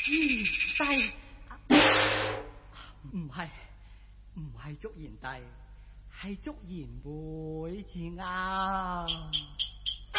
帝，唔係祝賢帝，係祝賢妹至啱。